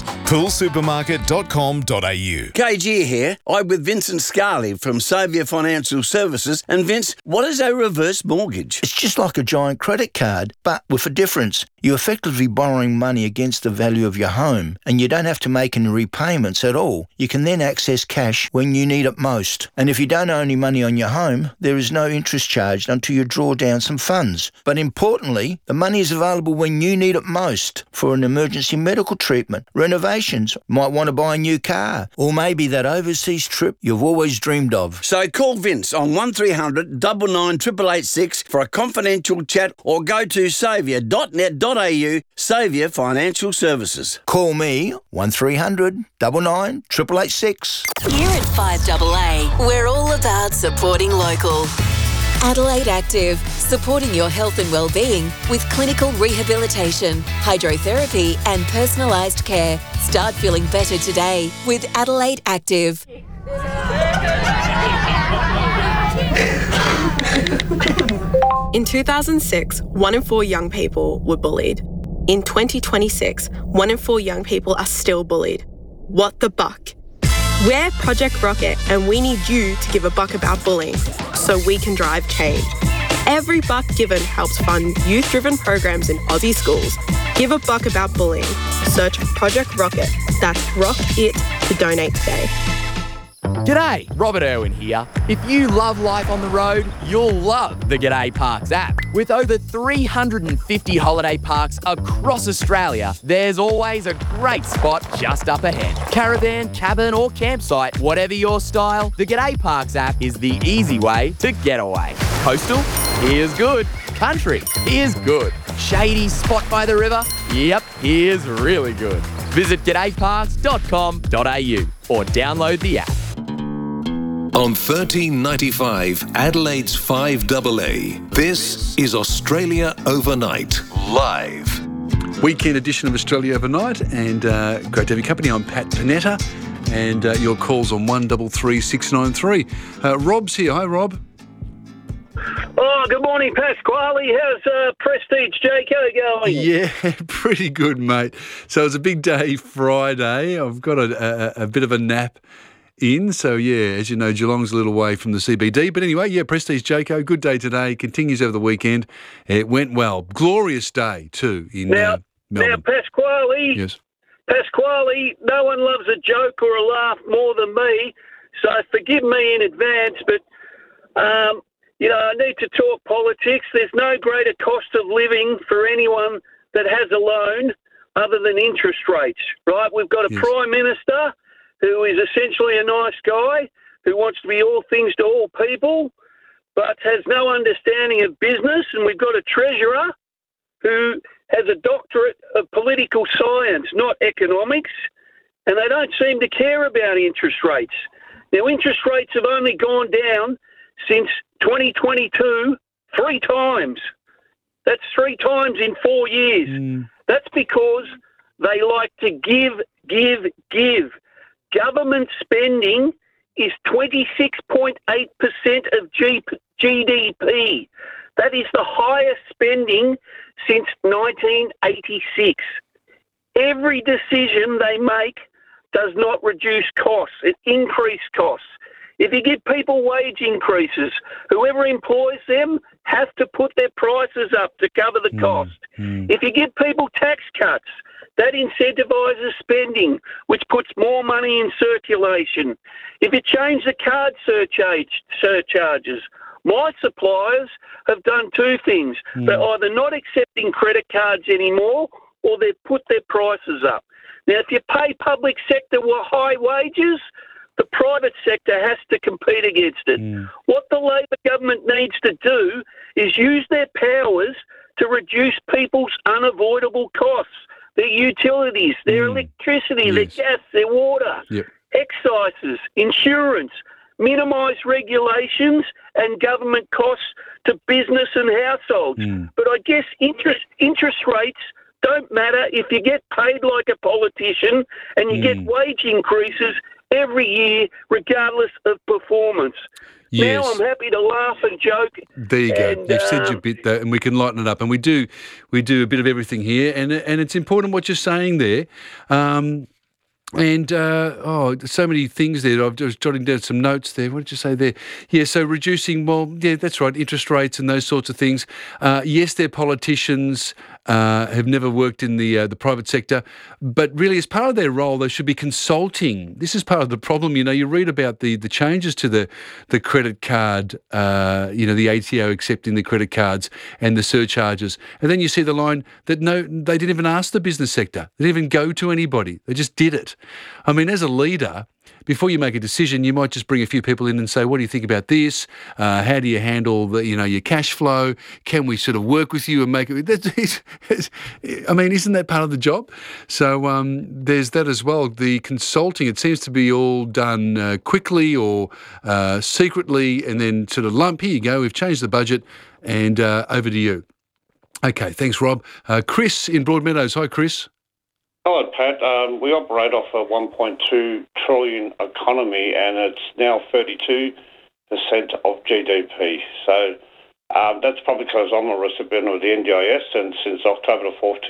[SPEAKER 7] Poolsupermarket.com.au.
[SPEAKER 8] KG here. I'm with Vincent Scarley from Saviour Financial Services. And Vince, what is a reverse mortgage?
[SPEAKER 9] It's just like a giant credit card, but with a difference. You're effectively borrowing money against the value of your home, and you don't have to make any repayments at all. You can then access cash when you need it most. And if you don't owe any money on your home, there is no interest charged until you draw down some funds. But importantly, the money is available when you need it most for an emergency medical treatment, renovations, might want to buy a new car, or maybe that overseas trip you've always dreamed of.
[SPEAKER 8] So call Vince on 1300 99 886 for a confidential chat, or go to saviour.net.au. Saviour Financial Services.
[SPEAKER 9] Call me 1300 99 886.
[SPEAKER 13] Here at 5AA, we're all about supporting local. Adelaide Active, supporting your health and well-being with clinical rehabilitation, hydrotherapy and personalised care. Start feeling better today with Adelaide Active.
[SPEAKER 10] In 2006, 1 in 4 young people were bullied. In 2026, 1 in 4 young people are still bullied. What the buck? We're Project Rocket and we need you to give a buck about bullying so we can drive change. Every buck given helps fund youth-driven programs in Aussie schools. Give a buck about bullying. Search Project Rocket. That's Rock It to donate today.
[SPEAKER 11] G'day, Robert Irwin here. If you love life on the road, you'll love the G'day Parks app. With over 350 holiday parks across Australia, there's always a great spot just up ahead. Caravan, cabin or campsite, whatever your style, the G'day Parks app is the easy way to get away. Coastal? Here's good. Country? Here's good. Shady spot by the river? Yep, here's really good. Visit g'dayparks.com.au or download the app.
[SPEAKER 4] On 1395 Adelaide's 5AA, this is Australia Overnight, live.
[SPEAKER 5] Weekend edition of Australia Overnight, and great to have your company. I'm Pat Panetta, and your calls on 133693. Rob's here. Hi, Rob.
[SPEAKER 12] Oh, good morning, Pasquale. How's Prestige Jaco going?
[SPEAKER 5] Yeah, pretty good, mate. So it's a big day Friday. I've got a bit of a nap in. So, yeah, as you know, Geelong's a little way from the CBD. But anyway, yeah, Prestige Jaco, good day today. Continues over the weekend. It went well. Glorious day, too, in Melbourne.
[SPEAKER 12] Now, Pasquale.
[SPEAKER 5] Yes.
[SPEAKER 12] Pasquale, no one loves a joke or a laugh more than me. So forgive me in advance, but, I need to talk politics. There's no greater cost of living for anyone that has a loan other than interest rates, right? We've got a Prime Minister who is essentially a nice guy who wants to be all things to all people, but has no understanding of business. And we've got a treasurer who has a doctorate of political science, not economics, and they don't seem to care about interest rates. Now, interest rates have only gone down since 2022 3 times. That's 3 times in 4 years. That's because they like to give. Government spending is 26.8% of GDP. That is the highest spending since 1986. Every decision they make does not reduce costs, it increases costs. If you give people wage increases, whoever employs them has to put their prices up to cover the cost. If you give people tax cuts, that incentivises spending, which puts more money in circulation. If you change the card surcharges, my suppliers have done 2 things. They're either not accepting credit cards anymore or they've put their prices up. Now, if you pay public sector high wages, the private sector has to compete against it. What the Labor government needs to do is use their powers to reduce people's unavoidable costs, their utilities, their electricity, their gas, their water, excises, insurance, minimise regulations and government costs to business and households. But I guess interest rates don't matter if you get paid like a politician and you get wage increases every year, regardless of performance.
[SPEAKER 5] Yes.
[SPEAKER 12] Now I'm happy to laugh and joke.
[SPEAKER 5] There you go.
[SPEAKER 12] And,
[SPEAKER 5] You've said your bit, though, and we can lighten it up. And we do a bit of everything here, and it's important what you're saying there. So many things there. I was jotting down some notes there. What did you say there? Yeah, so reducing, that's right, interest rates and those sorts of things. Yes, they're politicians, have never worked in the private sector, but really as part of their role, they should be consulting. This is part of the problem. You read about the changes to the credit card, the ATO accepting the credit cards and the surcharges. And then you see the line that no, they didn't even ask the business sector. They didn't even go to anybody. They just did it. I mean, as a leader, before you make a decision, you might just bring a few people in and say, what do you think about this? How do you handle your cash flow? Can we sort of work with you and make it? I mean, isn't that part of the job? So there's that as well. The consulting, it seems to be all done quickly or secretly, and then sort of lump, here you go, we've changed the budget, and over to you. Okay, thanks, Rob. Chris in Broadmeadows. Hi, Chris.
[SPEAKER 14] Hello, Pat. We operate off a $1.2 trillion economy, and it's now 32% of GDP. So that's probably because I'm a recipient of the NDIS, and since October the 4th,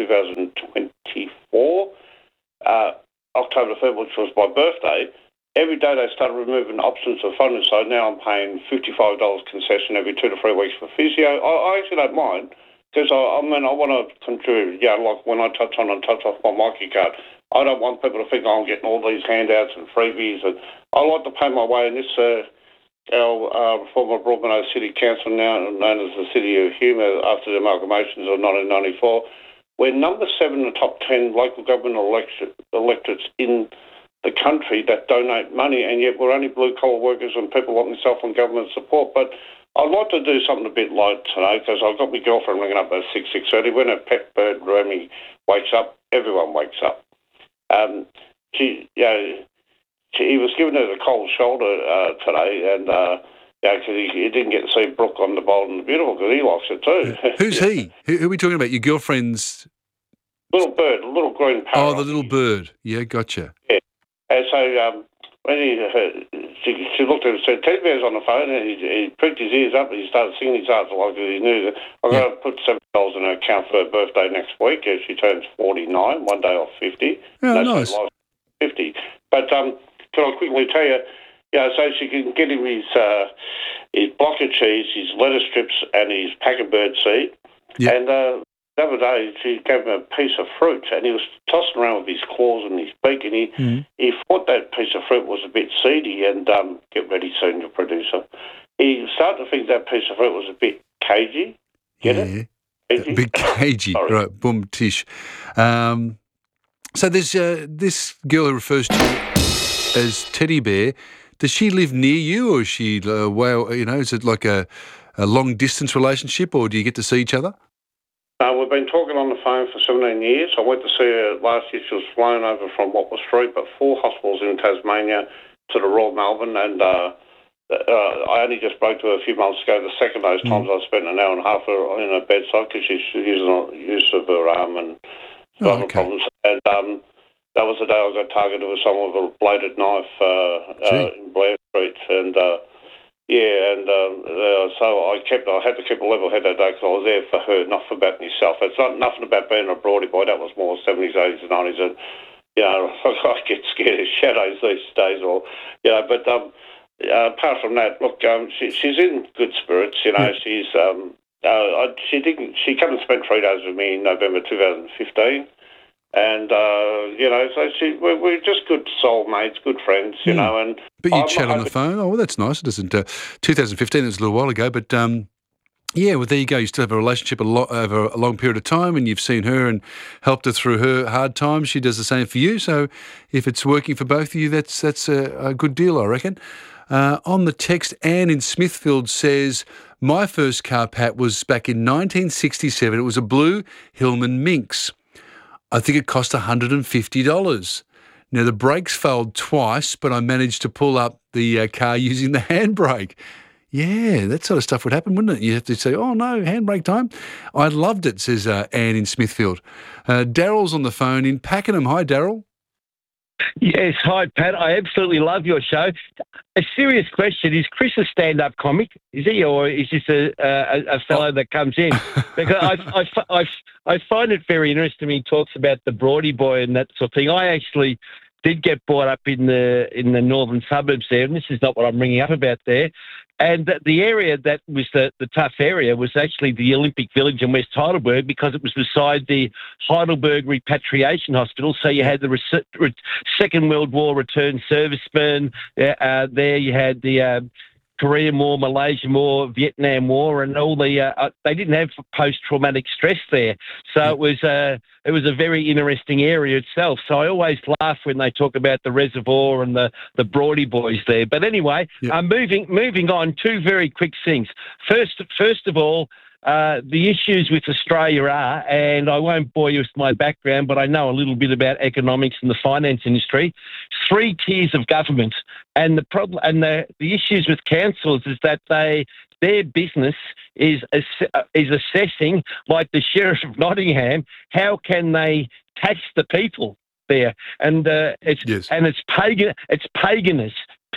[SPEAKER 14] 2024, October the 3rd, which was my birthday, every day they started removing options of funding. So now I'm paying $55 concession every 2 to 3 weeks for physio. I actually don't mind. Because, I want to contribute, like when I touch off my Mikey card, I don't want people to think I'm getting all these handouts and freebies. And I like to pay my way, and this, our former Broadmeadows City Council, now known as the City of Humour, after the amalgamations of 1994, we're number 7 in the top 10 local government electorates in the country that donate money, and yet we're only blue-collar workers and people like myself on government support. But I'd like to do something a bit light today because I've got my girlfriend ringing up at 6:30. When her pet bird Remy wakes up, everyone wakes up. He was giving her the cold shoulder today, and because he didn't get to see Brooke on The Bold and the Beautiful because he likes it too.
[SPEAKER 5] Who's he? Who are we talking about? Your girlfriend's
[SPEAKER 14] little bird, a little green parrot.
[SPEAKER 5] Oh, the little bird. Yeah, gotcha.
[SPEAKER 14] Yeah, and so when she looked at him and said, Teddy Bear's on the phone, and he pricked his ears up and he started singing his heart like he knew that I'm going to put $7 in her account for her birthday next week as she turns 49, one day off 50.
[SPEAKER 5] Oh, nice.
[SPEAKER 14] 50. But can I quickly tell you, so she can get him his block of cheese, his lettuce strips and his pack of bird seed.
[SPEAKER 5] Yep.
[SPEAKER 14] And the other day, she gave him a piece of fruit, and he was tossing around with his claws and his beak, and he thought that piece of fruit was a bit seedy, and get ready soon, your producer. He started to think that piece of fruit was a bit cagey. Get it? Cagey?
[SPEAKER 5] A bit cagey. Right, boom, tish. So there's this girl who refers to you as Teddy Bear. Does she live near you, or is she, is it like a long-distance relationship, or do you get to see each other?
[SPEAKER 14] We've been talking on the phone for 17 years. I went to see her last year. She was flown over from Watford Street, but 4 hospitals in Tasmania to the Royal Melbourne, and I only just spoke to her a few months ago. The second of those times I spent an hour and a half in her bedside because she's using use of her arm and other problems. And that was the day I got targeted with someone with a bladed knife in Blair Street, and so I had to keep a level head that day because I was there for her, not for about myself. It's not nothing about being a broadie boy. That was more 70s, 80s, and 90s, and I get scared of shadows these days. But apart from that, look, she's in good spirits. She's she came and spent 3 days with me in November 2015. And, so we're just good soulmates, good friends, and...
[SPEAKER 5] But you chat on the phone? Oh, well, that's nice. It isn't 2015, it was a little while ago, but, well, there you go. You still have a relationship over a long period of time, and you've seen her and helped her through her hard times. She does the same for you. So if it's working for both of you, that's a good deal, I reckon. On the text, Anne in Smithfield says, my first car, Pat, was back in 1967. It was a blue Hillman Minx. I think it cost $150. Now, the brakes failed twice, but I managed to pull up the car using the handbrake. Yeah, that sort of stuff would happen, wouldn't it? You have to say, oh, no, handbrake time. I loved it, says Anne in Smithfield. Daryl's on the phone in Pakenham. Hi, Daryl.
[SPEAKER 15] Yes, hi, Pat. I absolutely love your show. A serious question, is Chris a stand-up comic? Is he, or is this a fellow that comes in? Because I find it very interesting when he talks about the Broadie boy and that sort of thing. I actually did get brought up in the northern suburbs there, and this is not what I'm ringing up about there. And the area that was the tough area was actually the Olympic Village in West Heidelberg, because it was beside the Heidelberg Repatriation Hospital. So you had the Second World War returned servicemen. There you had the Korean War, Malaysian War, Vietnam War, and all the they didn't have post-traumatic stress there, so it was a very interesting area itself. So I always laugh when they talk about the reservoir and the Broady boys there. But anyway, moving on, two very quick things. First of all, the issues with Australia are, and I won't bore you with my background, but I know a little bit about economics and the finance industry, 3 tiers of government. And the problem and the issues with councils is that their business is assessing, like the Sheriff of Nottingham, how can they tax the people there? And it's paganus,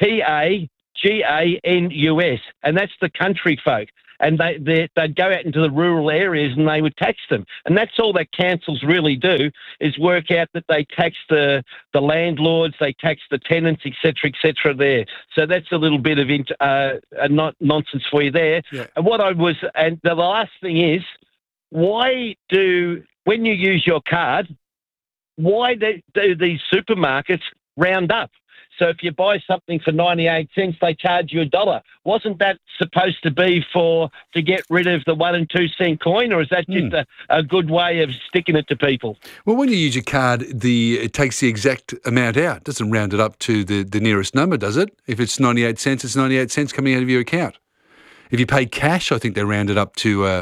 [SPEAKER 15] Paganus, and that's the country folk. And they'd go out into the rural areas and they would tax them. And that's all that councils really do, is work out that they tax the landlords, they tax the tenants, et cetera there. So that's a little bit of nonsense for you there. Yeah. And the last thing is, when you use your card, why do these supermarkets round up? So if you buy something for 98 cents, they charge you $1. Wasn't that supposed to be to get rid of the 1 and 2 cent coin, or is that just a good way of sticking it to people?
[SPEAKER 5] Well, when you use your card, it takes the exact amount out. It doesn't round it up to the nearest number, does it? If it's 98 cents, it's 98 cents coming out of your account. If you pay cash, I think they round it up to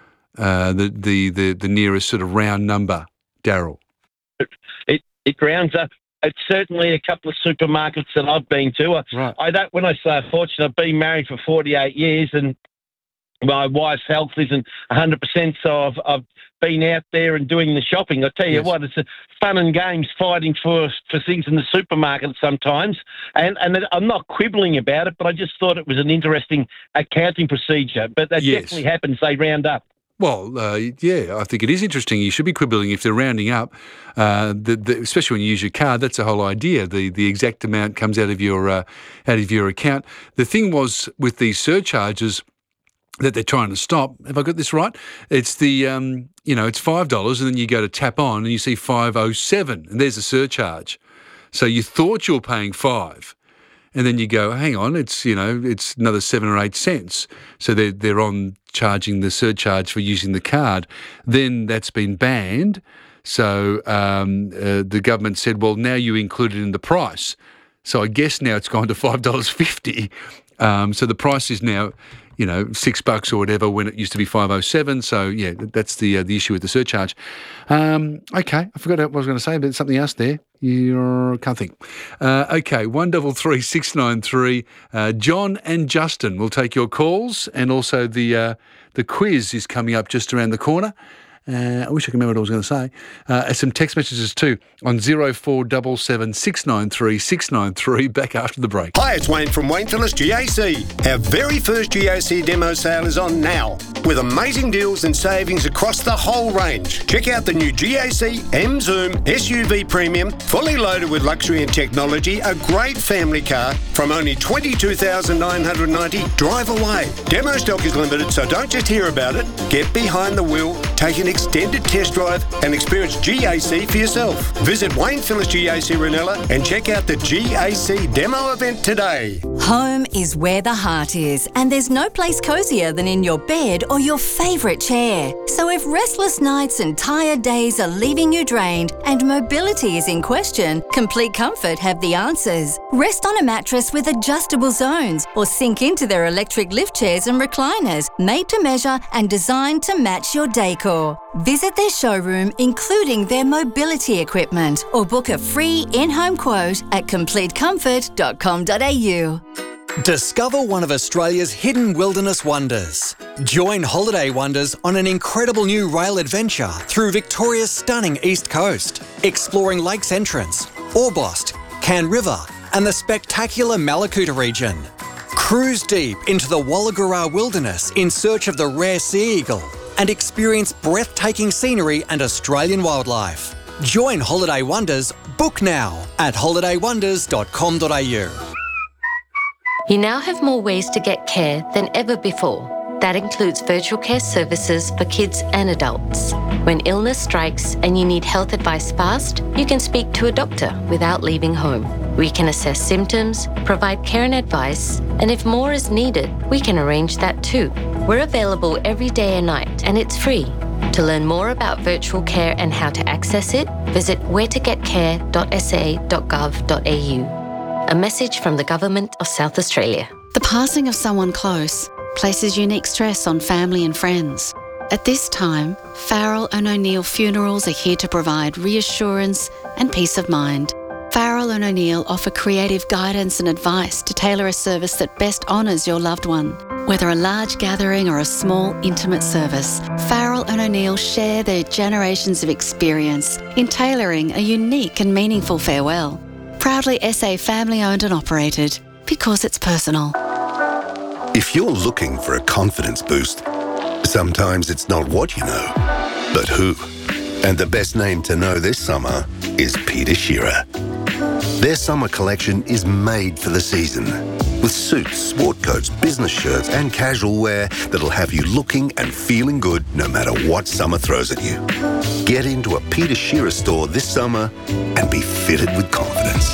[SPEAKER 5] the nearest sort of round number, Daryl.
[SPEAKER 15] It rounds up. It's certainly a couple of supermarkets that I've been to. Right. When I say fortunate, I've been married for 48 years and my wife's health isn't 100%, so I've been out there and doing the shopping. I tell you what, it's fun and games fighting for things in the supermarket sometimes. And I'm not quibbling about it, but I just thought it was an interesting accounting procedure. But that definitely happens. They round up.
[SPEAKER 5] Well, I think it is interesting. You should be quibbling if they're rounding up, especially when you use your card. That's the whole idea. The exact amount comes out of your account. The thing was with these surcharges that they're trying to stop. Have I got this right? It's it's $5, and then you go to tap on and you see $5.07, and there's a surcharge. So you thought you were paying $5. And then you go, hang on, it's another 7 or 8 cents. So they're on charging the surcharge for using the card. Then that's been banned. So the government said, well, now you include it in the price. So I guess now it's gone to $5.50. So the price is now, $6 or whatever, when it used to be $5.07. So yeah, that's the issue with the surcharge. Okay, I forgot what I was going to say, but something else there. Can't think. Okay, 133 693. John and Justin will take your calls, and also the quiz is coming up just around the corner. I wish I could remember what I was going to say. Some text messages too on 0477 693 693. Back after the break.
[SPEAKER 16] Hi, it's Wayne from Wayne Phillips GAC. Our very first GAC demo sale is on now, with amazing deals and savings across the whole range. Check out the new GAC M Zoom SUV Premium, fully loaded with luxury and technology, a great family car from only $22,990. Drive away. Demo stock is limited, so don't just hear about it. Get behind the wheel, take an extended test drive and experience GAC for yourself. Visit Wayne Phillips GAC Ranella and check out the GAC demo event today.
[SPEAKER 17] Home is where the heart is, and there's no place cozier than in your bed or your favourite chair. So if restless nights and tired days are leaving you drained and mobility is in question, Complete Comfort have the answers. Rest on a mattress with adjustable zones or sink into their electric lift chairs and recliners, made to measure and designed to match your decor. Visit their showroom, including their mobility equipment, or book a free in-home quote at completecomfort.com.au.
[SPEAKER 19] Discover one of Australia's hidden wilderness wonders. Join Holiday Wonders on an incredible new rail adventure through Victoria's stunning east coast, exploring Lakes Entrance, Orbost, Can River, and the spectacular Malakuta region. Cruise deep into the Wollagura wilderness in search of the rare sea eagle and experience breathtaking scenery and Australian wildlife. Join Holiday Wonders. Book now at holidaywonders.com.au.
[SPEAKER 20] You now have more ways to get care than ever before. That includes virtual care services for kids and adults. When illness strikes and you need health advice fast, you can speak to a doctor without leaving home. We can assess symptoms, provide care and advice, and if more is needed, we can arrange that too. We're available every day and night, and it's free. To learn more about virtual care and how to access it, visit wheretogetcare.sa.gov.au. A message from the Government of South Australia.
[SPEAKER 1] The passing of someone close places unique stress on family and friends. At this time, Farrell and O'Neill Funerals are here to provide reassurance and peace of mind. Farrell and O'Neill offer creative guidance and advice to tailor a service that best honours your loved one. Whether a large gathering or a small, intimate service, Farrell and O'Neill share their generations of experience in tailoring a unique and meaningful farewell. Proudly SA family-owned and operated, because it's personal.
[SPEAKER 2] If you're looking for a confidence boost, sometimes it's not what you know, but who. And the best name to know this summer is Peter Shearer. Their summer collection is made for the season, with suits, sport coats, business shirts and casual wear that'll have you looking and feeling good no matter what summer throws at you. Get into a Peter Shearer store this summer and be fitted with confidence.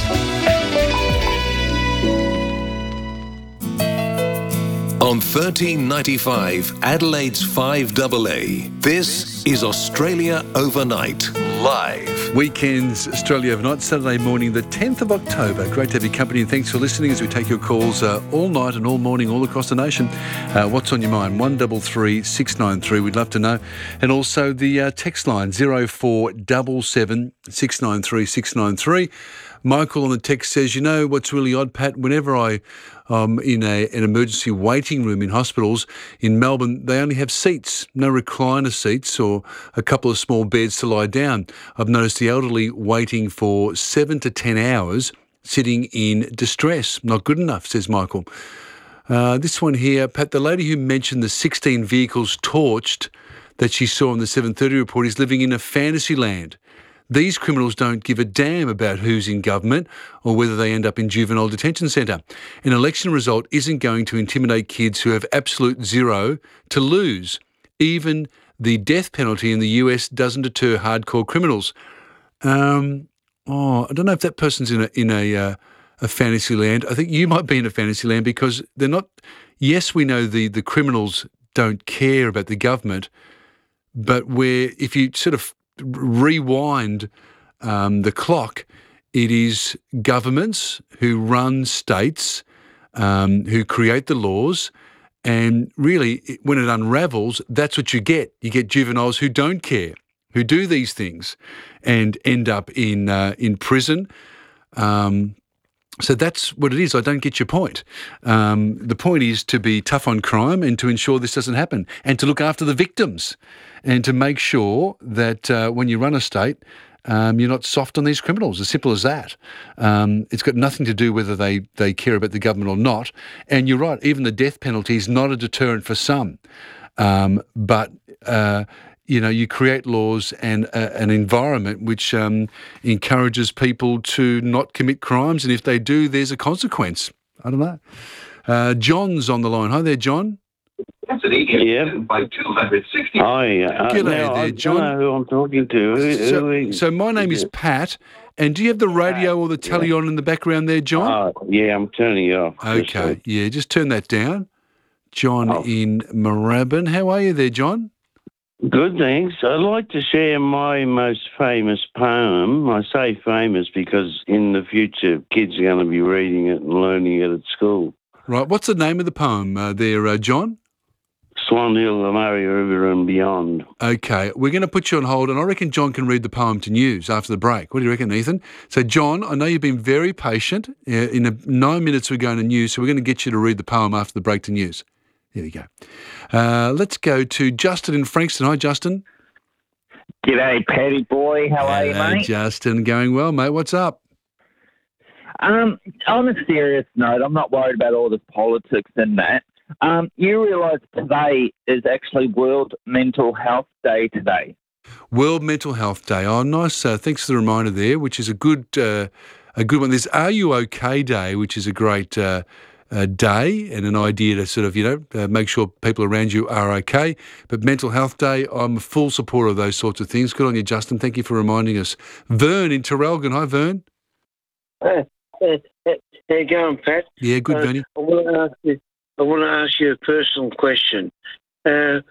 [SPEAKER 4] On 1395 Adelaide's 5AA, this is Australia Overnight, live.
[SPEAKER 5] Weekends, Australia Overnight, Saturday morning, the 10th of October. Great to have your company and thanks for listening as we take your calls all night and all morning all across the nation. What's on your mind? 133 693, we'd love to know. And also the text line 0477 693 693. Michael on the text says, you know what's really odd, Pat? Whenever I'm in an emergency waiting room in hospitals in Melbourne, they only have seats, no recliner seats or a couple of small beds to lie down. I've noticed the elderly waiting for 7 to 10 hours sitting in distress. Not good enough, says Michael. This one here, Pat, the lady who mentioned the 16 vehicles torched that she saw in the 7:30 report is living in a fantasy land. These criminals don't give a damn about who's in government or whether they end up in juvenile detention centre. An election result isn't going to intimidate kids who have absolute zero to lose. Even the death penalty in the US doesn't deter hardcore criminals. I don't know if that person's in a fantasy land. I think you might be in a fantasy land because they're not. Yes, we know the criminals don't care about the government, but if you sort of rewind the clock, it is governments who run states, who create the laws, and really, when it unravels, that's what you get. You get juveniles who don't care, who do these things, and end up in prison. So that's what it is. I don't get your point. The point is to be tough on crime and to ensure this doesn't happen and to look after the victims and to make sure that when you run a state, you're not soft on these criminals, as simple as that. It's got nothing to do whether they care about the government or not. And you're right, even the death penalty is not a deterrent for some. But you create laws and an environment which encourages people to not commit crimes, and if they do, there's a consequence. I don't know. John's on the line. Hi there, John.
[SPEAKER 21] Yeah. By 260. Hi.
[SPEAKER 5] G'day there, John.
[SPEAKER 21] I don't know who I'm talking to.
[SPEAKER 5] So my name is Pat, and do you have the radio or the telly on in the background there, John?
[SPEAKER 21] Yeah, I'm turning it off.
[SPEAKER 5] Okay, just turn that down. John in Moorabbin. How are you there, John?
[SPEAKER 21] Good, thanks. I'd like to share my most famous poem. I say famous because in the future kids are going to be reading it and learning it at school.
[SPEAKER 5] Right. What's the name of the poem there, John?
[SPEAKER 21] Swan Hill, the Murray River and beyond.
[SPEAKER 5] Okay. We're going to put you on hold, and I reckon John can read the poem to news after the break. What do you reckon, Ethan? So, John, I know you've been very patient. In 9 minutes we're going to news, so we're going to get you to read the poem after the break to news. There we go. Let's go to Justin in Frankston. Hi, Justin.
[SPEAKER 23] G'day, Paddy boy. How are you, mate?
[SPEAKER 5] Justin, going well, mate. What's up?
[SPEAKER 23] On a serious note, I'm not worried about all the politics and that. You realise today is actually World Mental Health Day today.
[SPEAKER 5] World Mental Health Day. Oh, nice. Thanks for the reminder there, which is a good one. There's Are You OK Day, which is a great day and an idea to sort of, make sure people around you are okay. But Mental Health Day, I'm a full supporter of those sorts of things. Good on you, Justin. Thank you for reminding us. Vern in Terrelgan. Hi, Vern.
[SPEAKER 24] Hey,
[SPEAKER 3] How you going, Pat?
[SPEAKER 5] Yeah, good, Bernie.
[SPEAKER 3] I want to ask you a personal question. Do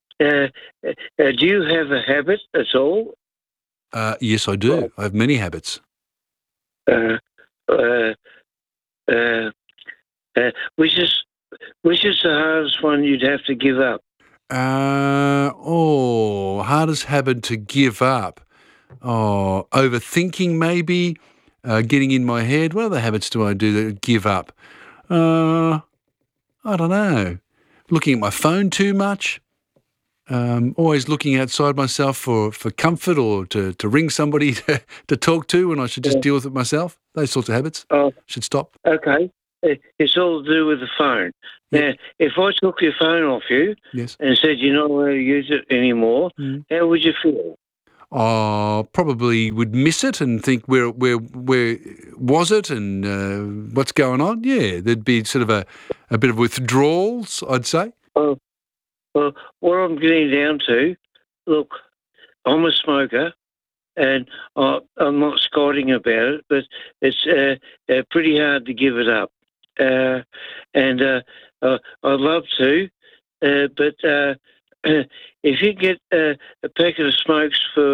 [SPEAKER 3] you have a habit at all?
[SPEAKER 5] Yes, I do. I have many habits.
[SPEAKER 3] Which is the hardest one you'd have to give up?
[SPEAKER 5] Hardest habit to give up. Oh, overthinking maybe, getting in my head. What other habits do I do that give up? I don't know. Looking at my phone too much. Always looking outside myself for comfort or to ring somebody to talk to when I should just deal with it myself. Those sorts of habits should stop.
[SPEAKER 3] Okay. It's all to do with the phone. Now, if I took your phone off you and said you're not allowed to use it anymore, how would you feel?
[SPEAKER 5] Probably would miss it and think where was it and what's going on. Yeah, there'd be sort of a bit of withdrawals, I'd say.
[SPEAKER 3] Well, what I'm getting down to, look, I'm a smoker and I'm not scolding about it, but it's pretty hard to give it up. I'd love to, but if you get a packet of smokes for